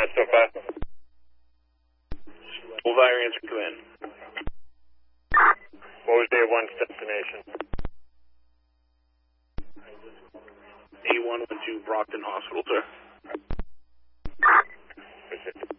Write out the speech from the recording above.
much so far. Bullfire answer, come in. What was day one's destination? A1 went to Brockton Hospital, sir. Is it